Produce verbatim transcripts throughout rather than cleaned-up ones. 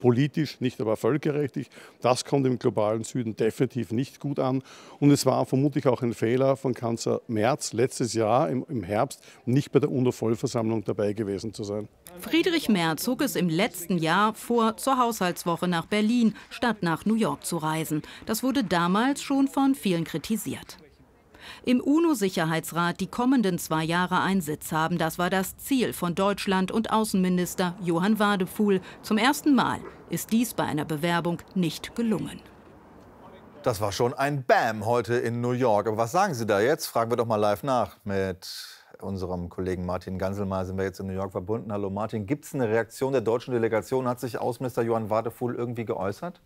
politisch, nicht aber völkerrechtlich. Das kommt im globalen Süden definitiv nicht gut an. Und es war vermutlich auch ein Fehler von Kanzler Merz letztes Jahr im, im Herbst nicht bei der UNO-Vollversammlung dabei gewesen zu sein. Friedrich Merz zog es im letzten Jahr vor, zur Haushaltswoche nach Berlin statt nach New York zu reisen. Das wurde damals schon von vielen kritisiert. Im UNO-Sicherheitsrat die kommenden zwei Jahre einen Sitz haben, das war das Ziel von Deutschland und Außenminister Johann Wadephul. Zum ersten Mal ist dies bei einer Bewerbung nicht gelungen. Das war schon ein Bam heute in New York. Aber was sagen Sie da jetzt? Fragen wir doch mal live nach. Mit unserem Kollegen Martin Ganselmeier sind wir jetzt in New York verbunden. Hallo Martin, gibt es eine Reaktion der deutschen Delegation? Hat sich Außenminister Johann Wadephul irgendwie geäußert?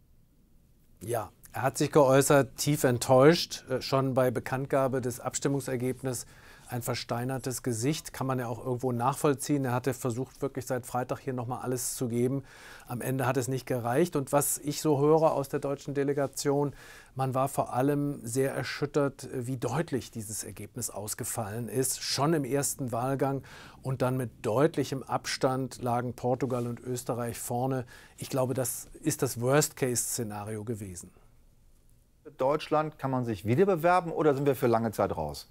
Ja. Er hat sich geäußert, tief enttäuscht, schon bei Bekanntgabe des Abstimmungsergebnisses ein versteinertes Gesicht, kann man ja auch irgendwo nachvollziehen. Er hatte versucht, wirklich seit Freitag hier noch mal alles zu geben. Am Ende hat es nicht gereicht. Und was ich so höre aus der deutschen Delegation, man war vor allem sehr erschüttert, wie deutlich dieses Ergebnis ausgefallen ist. Schon im ersten Wahlgang und dann mit deutlichem Abstand lagen Portugal und Österreich vorne. Ich glaube, das ist das Worst-Case-Szenario gewesen. Deutschland, kann man sich wieder bewerben oder sind wir für lange Zeit raus?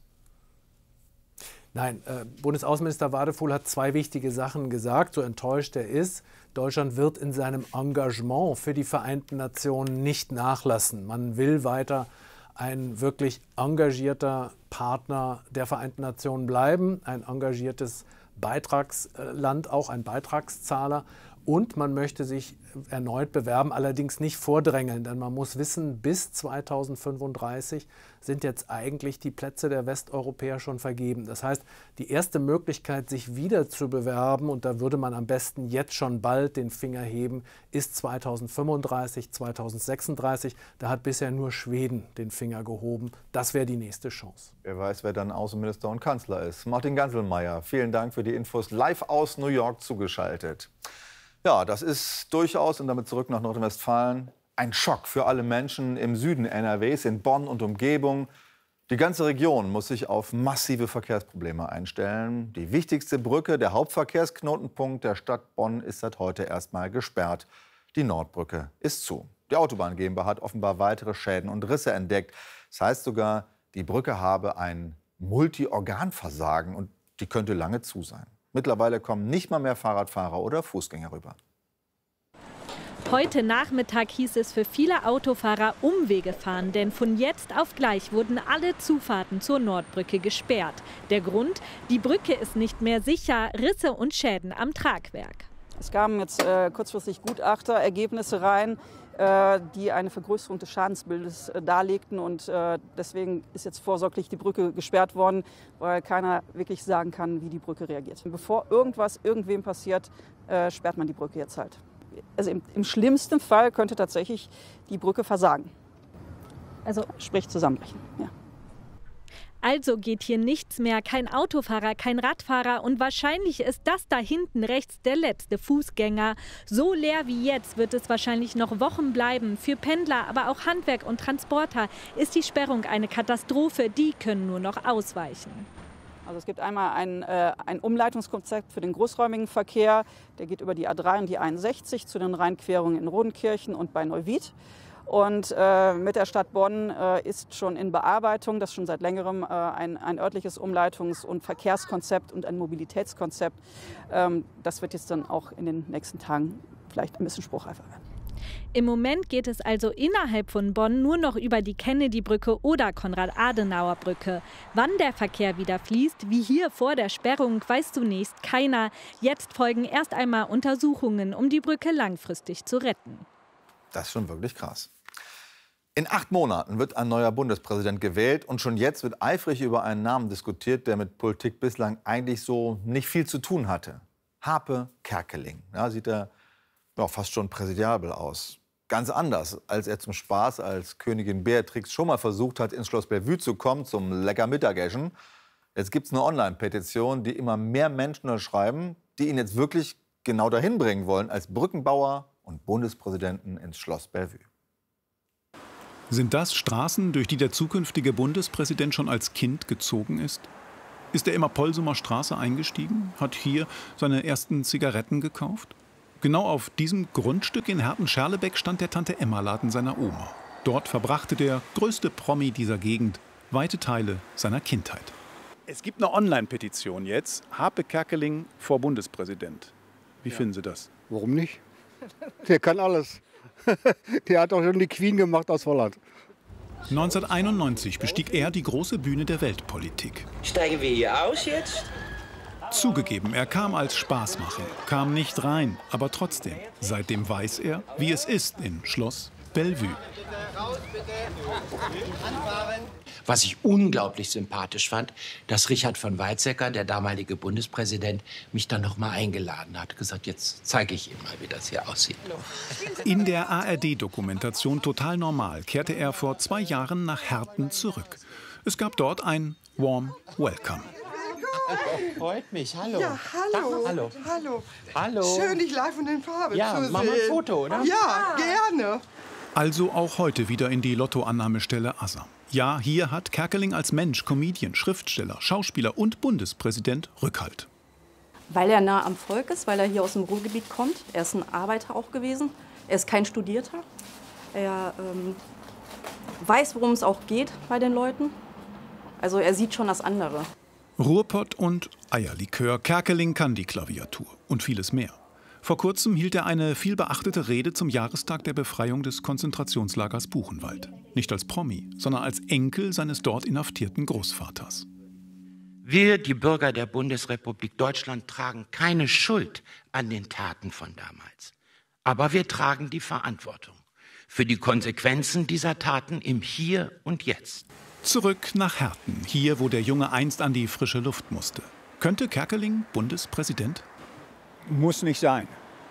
Nein, äh, Bundesaußenminister Wadephul hat zwei wichtige Sachen gesagt, so enttäuscht er ist. Deutschland wird in seinem Engagement für die Vereinten Nationen nicht nachlassen. Man will weiter ein wirklich engagierter Partner der Vereinten Nationen bleiben, ein engagiertes Beitragsland, auch ein Beitragszahler. Und man möchte sich erneut bewerben, allerdings nicht vordrängeln, denn man muss wissen, bis zweitausendfünfunddreißig sind jetzt eigentlich die Plätze der Westeuropäer schon vergeben. Das heißt, die erste Möglichkeit, sich wieder zu bewerben, und da würde man am besten jetzt schon bald den Finger heben, ist zweitausendfünfunddreißig, zweitausendsechsunddreißig. Da hat bisher nur Schweden den Finger gehoben. Das wäre die nächste Chance. Wer weiß, wer dann Außenminister und Kanzler ist. Martin Ganselmeier, vielen Dank für die Infos, live aus New York zugeschaltet. Ja, das ist durchaus, und damit zurück nach Nordrhein-Westfalen, ein Schock für alle Menschen im Süden N R Ws, in Bonn und Umgebung. Die ganze Region muss sich auf massive Verkehrsprobleme einstellen. Die wichtigste Brücke, der Hauptverkehrsknotenpunkt der Stadt Bonn, ist seit heute erstmal gesperrt. Die Nordbrücke ist zu. Die Autobahn GmbH hat offenbar weitere Schäden und Risse entdeckt. Das heißt sogar, die Brücke habe ein Multiorganversagen und die könnte lange zu sein. Mittlerweile kommen nicht mal mehr Fahrradfahrer oder Fußgänger rüber. Heute Nachmittag hieß es für viele Autofahrer Umwege fahren, denn von jetzt auf gleich wurden alle Zufahrten zur Nordbrücke gesperrt. Der Grund? Die Brücke ist nicht mehr sicher, Risse und Schäden am Tragwerk. Es kamen jetzt äh, kurzfristig Gutachterergebnisse rein, äh, die eine Vergrößerung des Schadensbildes äh, darlegten. Und äh, deswegen ist jetzt vorsorglich die Brücke gesperrt worden, weil keiner wirklich sagen kann, wie die Brücke reagiert. Bevor irgendwas irgendwem passiert, äh, sperrt man die Brücke jetzt halt. Also im, im schlimmsten Fall könnte tatsächlich die Brücke versagen. Also sprich zusammenbrechen. Ja. Also geht hier nichts mehr, kein Autofahrer, kein Radfahrer und wahrscheinlich ist das da hinten rechts der letzte Fußgänger. So leer wie jetzt wird es wahrscheinlich noch Wochen bleiben. Für Pendler, aber auch Handwerk und Transporter ist die Sperrung eine Katastrophe, die können nur noch ausweichen. Also es gibt einmal ein, äh, ein Umleitungskonzept für den großräumigen Verkehr, der geht über die A drei und die einundsechzig zu den Rheinquerungen in Rodenkirchen und bei Neuwied. Und äh, mit der Stadt Bonn äh, ist schon in Bearbeitung, das schon seit längerem, äh, ein, ein örtliches Umleitungs- und Verkehrskonzept und ein Mobilitätskonzept. Ähm, das wird jetzt dann auch in den nächsten Tagen vielleicht ein bisschen spruchreifer werden. Im Moment geht es also innerhalb von Bonn nur noch über die Kennedy-Brücke oder Konrad-Adenauer-Brücke. Wann der Verkehr wieder fließt, wie hier vor der Sperrung, weiß zunächst keiner. Jetzt folgen erst einmal Untersuchungen, um die Brücke langfristig zu retten. Das ist schon wirklich krass. In acht Monaten wird ein neuer Bundespräsident gewählt und schon jetzt wird eifrig über einen Namen diskutiert, der mit Politik bislang eigentlich so nicht viel zu tun hatte. Harpe Kerkeling. Ja, sieht er ja, fast schon präsidiabel aus. Ganz anders, als er zum Spaß als Königin Beatrix schon mal versucht hat, ins Schloss Bellevue zu kommen, zum lecker Mittagessen. Jetzt gibt es eine Online-Petition, die immer mehr Menschen unterschreiben, die ihn jetzt wirklich genau dahin bringen wollen, als Brückenbauer und Bundespräsidenten ins Schloss Bellevue. Sind das Straßen, durch die der zukünftige Bundespräsident schon als Kind gezogen ist? Ist er immer Polsumer Straße eingestiegen? Hat hier seine ersten Zigaretten gekauft? Genau auf diesem Grundstück in Herten-Scherlebeck stand der Tante-Emma-Laden seiner Oma. Dort verbrachte der größte Promi dieser Gegend weite Teile seiner Kindheit. Es gibt eine Online-Petition jetzt, Harpe Kerkeling vor Bundespräsident. Wie ja. finden Sie das? Warum nicht? Der kann alles. Der hat auch schon die Queen gemacht aus Holland. neunzehnhunderteinundneunzig bestieg er die große Bühne der Weltpolitik. Steigen wir hier aus jetzt? Zugegeben, er kam als Spaßmacher, kam nicht rein, aber trotzdem. Seitdem weiß er, wie es ist in Schloss Bellevue. Was ich unglaublich sympathisch fand, dass Richard von Weizsäcker, der damalige Bundespräsident, mich dann noch mal eingeladen hat. Gesagt, jetzt zeige ich ihm mal, wie das hier aussieht. In der A R D-Dokumentation Total Normal kehrte er vor zwei Jahren nach Herten zurück. Es gab dort ein Warm Welcome. Freut mich, hallo. Ja, hallo. hallo. Hallo. Hallo. Schön, dich live und in Farbe ja, zu sehen. Machen wir ein Foto, oder? Ja, gerne. Also auch heute wieder in die Lottoannahmestelle Assam. Ja, hier hat Kerkeling als Mensch, Comedian, Schriftsteller, Schauspieler und Bundespräsident Rückhalt. Weil er nah am Volk ist, weil er hier aus dem Ruhrgebiet kommt. Er ist ein Arbeiter auch gewesen. Er ist kein Studierter. Er ähm, weiß, worum es auch geht bei den Leuten. Also er sieht schon das andere. Ruhrpott und Eierlikör. Kerkeling kann die Klaviatur und vieles mehr. Vor kurzem hielt er eine vielbeachtete Rede zum Jahrestag der Befreiung des Konzentrationslagers Buchenwald. Nicht als Promi, sondern als Enkel seines dort inhaftierten Großvaters. Wir, die Bürger der Bundesrepublik Deutschland, tragen keine Schuld an den Taten von damals. Aber wir tragen die Verantwortung für die Konsequenzen dieser Taten im Hier und Jetzt. Zurück nach Herten, hier, wo der Junge einst an die frische Luft musste. Könnte Kerkeling Bundespräsident? Muss nicht sein.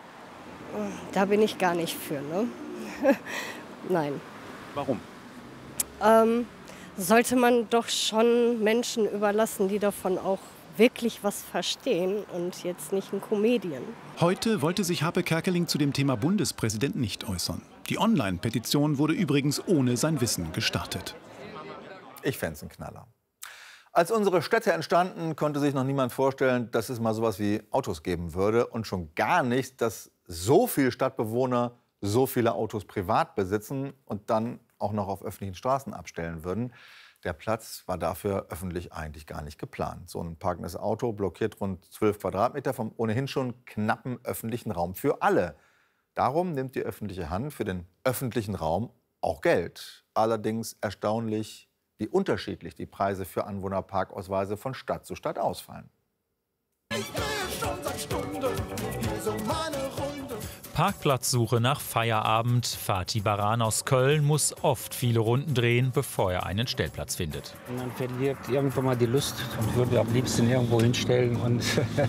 Da bin ich gar nicht für, ne? Nein. Warum? Ähm, sollte man doch schon Menschen überlassen, die davon auch wirklich was verstehen und jetzt nicht ein Comedian. Heute wollte sich Harpe Kerkeling zu dem Thema Bundespräsident nicht äußern. Die Online-Petition wurde übrigens ohne sein Wissen gestartet. Ich fände es ein Knaller. Als unsere Städte entstanden, konnte sich noch niemand vorstellen, dass es mal sowas wie Autos geben würde. Und schon gar nicht, dass so viele Stadtbewohner so viele Autos privat besitzen und dann auch noch auf öffentlichen Straßen abstellen würden. Der Platz war dafür öffentlich eigentlich gar nicht geplant. So ein parkendes Auto blockiert rund zwölf Quadratmeter vom ohnehin schon knappen öffentlichen Raum für alle. Darum nimmt die öffentliche Hand für den öffentlichen Raum auch Geld. Allerdings erstaunlich, wie unterschiedlich die Preise für Anwohnerparkausweise von Stadt zu Stadt ausfallen. Parkplatzsuche nach Feierabend. Fatih Baran aus Köln muss oft viele Runden drehen, bevor er einen Stellplatz findet. Man verliert irgendwann mal die Lust und würde am liebsten irgendwo hinstellen. Und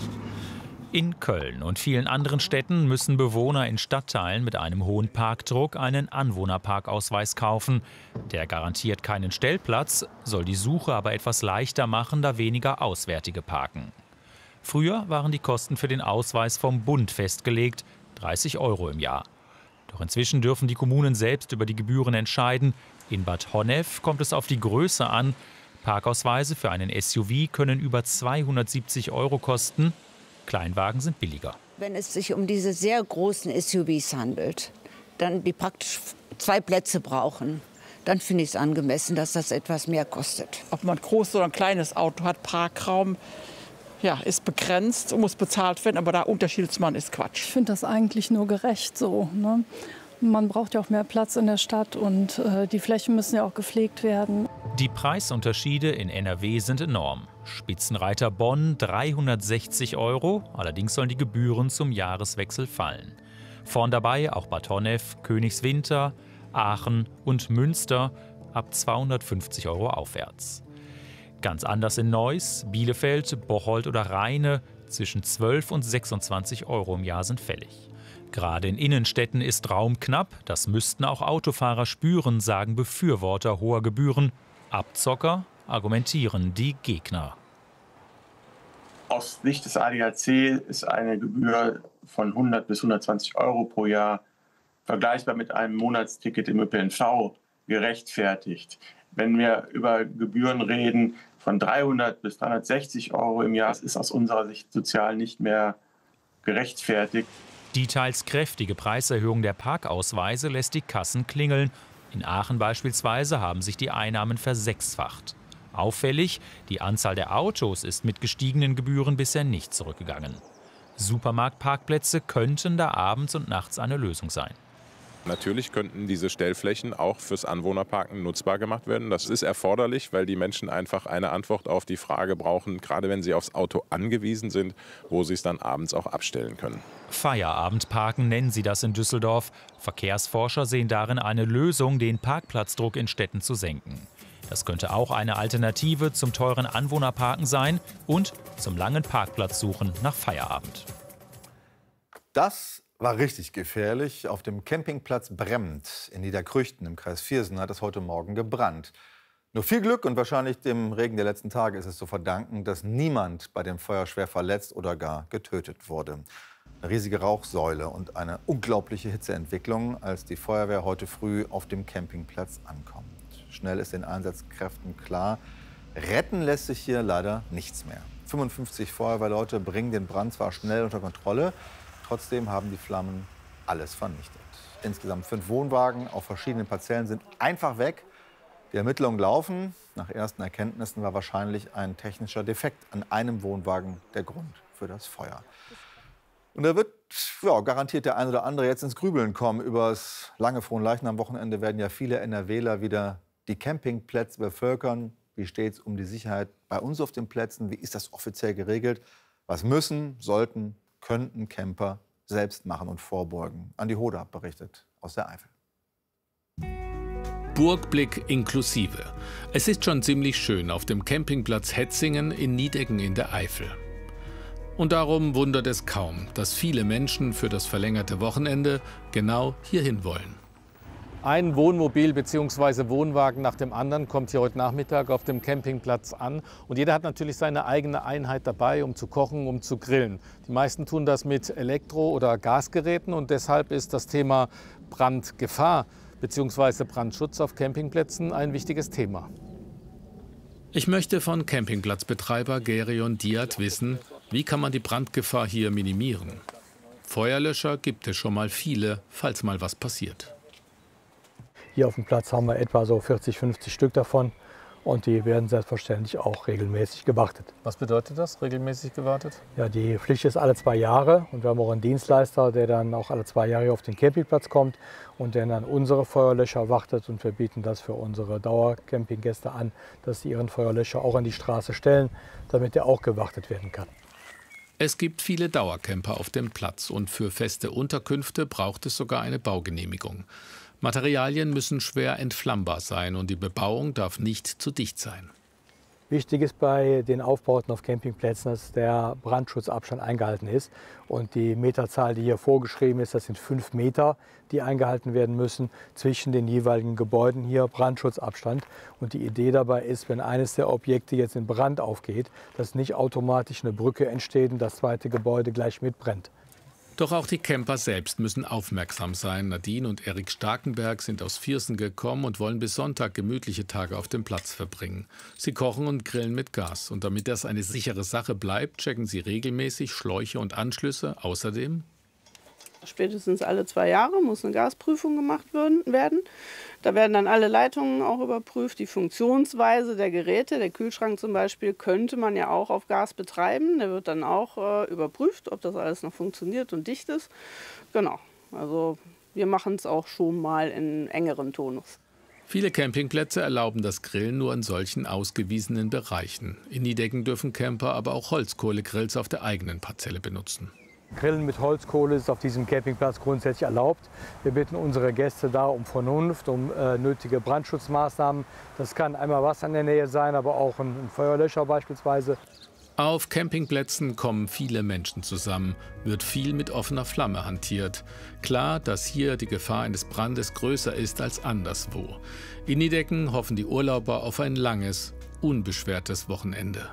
in Köln und vielen anderen Städten müssen Bewohner in Stadtteilen mit einem hohen Parkdruck einen Anwohnerparkausweis kaufen. Der garantiert keinen Stellplatz, soll die Suche aber etwas leichter machen, da weniger Auswärtige parken. Früher waren die Kosten für den Ausweis vom Bund festgelegt, dreißig Euro im Jahr. Doch inzwischen dürfen die Kommunen selbst über die Gebühren entscheiden. In Bad Honnef kommt es auf die Größe an. Parkausweise für einen S U V können über zweihundertsiebzig Euro kosten. Kleinwagen sind billiger. Wenn es sich um diese sehr großen S U Vs handelt, dann die praktisch zwei Plätze brauchen, dann finde ich es angemessen, dass das etwas mehr kostet. Ob man ein großes oder ein kleines Auto hat, Parkraum, ja, ist begrenzt und muss bezahlt werden, aber da Unterschiede zu machen, ist Quatsch. Ich finde das eigentlich nur gerecht so, ne? Man braucht ja auch mehr Platz in der Stadt und äh, die Flächen müssen ja auch gepflegt werden. Die Preisunterschiede in N R W sind enorm. Spitzenreiter Bonn dreihundertsechzig Euro, allerdings sollen die Gebühren zum Jahreswechsel fallen. Vorn dabei auch Bad Honnef, Königswinter, Aachen und Münster ab zweihundertfünfzig Euro aufwärts. Ganz anders in Neuss, Bielefeld, Bocholt oder Rheine, zwischen zwölf und sechsundzwanzig Euro im Jahr sind fällig. Gerade in Innenstädten ist Raum knapp, das müssten auch Autofahrer spüren, sagen Befürworter hoher Gebühren. Abzocker argumentieren die Gegner. Aus Sicht des A D A C ist eine Gebühr von hundert bis hundertzwanzig Euro pro Jahr vergleichbar mit einem Monatsticket im Ö P N V gerechtfertigt. Wenn wir über Gebühren reden von dreihundert bis dreihundertsechzig Euro im Jahr, das ist aus unserer Sicht sozial nicht mehr gerechtfertigt. Die teils kräftige Preiserhöhung der Parkausweise lässt die Kassen klingeln. In Aachen beispielsweise haben sich die Einnahmen versechsfacht. Auffällig, die Anzahl der Autos ist mit gestiegenen Gebühren bisher nicht zurückgegangen. Supermarktparkplätze könnten da abends und nachts eine Lösung sein. Natürlich könnten diese Stellflächen auch fürs Anwohnerparken nutzbar gemacht werden. Das ist erforderlich, weil die Menschen einfach eine Antwort auf die Frage brauchen, gerade wenn sie aufs Auto angewiesen sind, wo sie es dann abends auch abstellen können. Feierabendparken nennen sie das in Düsseldorf. Verkehrsforscher sehen darin eine Lösung, den Parkplatzdruck in Städten zu senken. Das könnte auch eine Alternative zum teuren Anwohnerparken sein und zum langen Parkplatzsuchen nach Feierabend. Das war richtig gefährlich. Auf dem Campingplatz Bremmt in Niederkrüchten im Kreis Viersen hat es heute Morgen gebrannt. Nur viel Glück und wahrscheinlich dem Regen der letzten Tage ist es zu verdanken, dass niemand bei dem Feuer schwer verletzt oder gar getötet wurde. Eine riesige Rauchsäule und eine unglaubliche Hitzeentwicklung, als die Feuerwehr heute früh auf dem Campingplatz ankommt. Schnell ist den Einsatzkräften klar, retten lässt sich hier leider nichts mehr. fünfundfünfzig Feuerwehrleute bringen den Brand zwar schnell unter Kontrolle, trotzdem haben die Flammen alles vernichtet. Insgesamt fünf Wohnwagen auf verschiedenen Parzellen sind einfach weg. Die Ermittlungen laufen. Nach ersten Erkenntnissen war wahrscheinlich ein technischer Defekt an einem Wohnwagen der Grund für das Feuer. Und da wird ja, garantiert der ein oder andere jetzt ins Grübeln kommen. Über das lange Fronleichnam-Wochenende werden ja viele NRWler wieder die Campingplätze bevölkern. Wie steht es um die Sicherheit bei uns auf den Plätzen? Wie ist das offiziell geregelt? Was müssen, sollten, könnten Camper selbst machen und vorbeugen? Andi Hoda berichtet aus der Eifel. Burgblick inklusive. Es ist schon ziemlich schön auf dem Campingplatz Hetzingen in Nideggen in der Eifel. Und darum wundert es kaum, dass viele Menschen für das verlängerte Wochenende genau hierhin wollen. Ein Wohnmobil bzw. Wohnwagen nach dem anderen kommt hier heute Nachmittag auf dem Campingplatz an. Und jeder hat natürlich seine eigene Einheit dabei, um zu kochen, um zu grillen. Die meisten tun das mit Elektro- oder Gasgeräten und deshalb ist das Thema Brandgefahr bzw. Brandschutz auf Campingplätzen ein wichtiges Thema. Ich möchte von Campingplatzbetreiber Gerion Diat wissen, wie kann man die Brandgefahr hier minimieren. Feuerlöscher gibt es schon mal viele, falls mal was passiert. Hier auf dem Platz haben wir etwa so vierzig, fünfzig Stück davon und die werden selbstverständlich auch regelmäßig gewartet. Was bedeutet das, regelmäßig gewartet? Ja, die Pflicht ist alle zwei Jahre und wir haben auch einen Dienstleister, der dann auch alle zwei Jahre auf den Campingplatz kommt und der dann unsere Feuerlöscher wartet und wir bieten das für unsere Dauercampinggäste an, dass sie ihren Feuerlöscher auch an die Straße stellen, damit der auch gewartet werden kann. Es gibt viele Dauercamper auf dem Platz und für feste Unterkünfte braucht es sogar eine Baugenehmigung. Materialien müssen schwer entflammbar sein und die Bebauung darf nicht zu dicht sein. Wichtig ist bei den Aufbauten auf Campingplätzen, dass der Brandschutzabstand eingehalten ist. Und die Meterzahl, die hier vorgeschrieben ist, das sind fünf Meter, die eingehalten werden müssen zwischen den jeweiligen Gebäuden. Hier Brandschutzabstand. Und die Idee dabei ist, wenn eines der Objekte jetzt in Brand aufgeht, dass nicht automatisch eine Brücke entsteht und das zweite Gebäude gleich mitbrennt. Doch auch die Camper selbst müssen aufmerksam sein. Nadine und Erik Starkenberg sind aus Viersen gekommen und wollen bis Sonntag gemütliche Tage auf dem Platz verbringen. Sie kochen und grillen mit Gas. Und damit das eine sichere Sache bleibt, checken sie regelmäßig Schläuche und Anschlüsse. Außerdem spätestens alle zwei Jahre muss eine Gasprüfung gemacht werden. Da werden dann alle Leitungen auch überprüft. Die Funktionsweise der Geräte, der Kühlschrank zum Beispiel, könnte man ja auch auf Gas betreiben. Der wird dann auch äh, überprüft, ob das alles noch funktioniert und dicht ist. Genau, also wir machen es auch schon mal in engeren Tonus. Viele Campingplätze erlauben das Grillen nur in solchen ausgewiesenen Bereichen. In Nideggen dürfen Camper aber auch Holzkohlegrills auf der eigenen Parzelle benutzen. Grillen mit Holzkohle ist auf diesem Campingplatz grundsätzlich erlaubt. Wir bitten unsere Gäste da um Vernunft, um äh, nötige Brandschutzmaßnahmen. Das kann einmal Wasser in der Nähe sein, aber auch ein, ein Feuerlöscher beispielsweise. Auf Campingplätzen kommen viele Menschen zusammen, wird viel mit offener Flamme hantiert. Klar, dass hier die Gefahr eines Brandes größer ist als anderswo. In Nideggen hoffen die Urlauber auf ein langes, unbeschwertes Wochenende.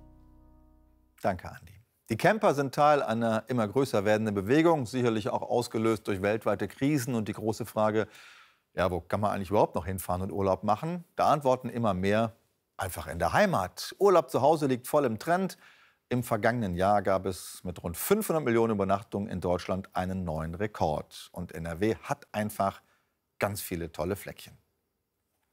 Danke, Andi. Die Camper sind Teil einer immer größer werdenden Bewegung, sicherlich auch ausgelöst durch weltweite Krisen und die große Frage, ja, wo kann man eigentlich überhaupt noch hinfahren und Urlaub machen? Da antworten immer mehr, einfach in der Heimat. Urlaub zu Hause liegt voll im Trend. Im vergangenen Jahr gab es mit rund fünfhundert Millionen Übernachtungen in Deutschland einen neuen Rekord. Und N R W hat einfach ganz viele tolle Fleckchen.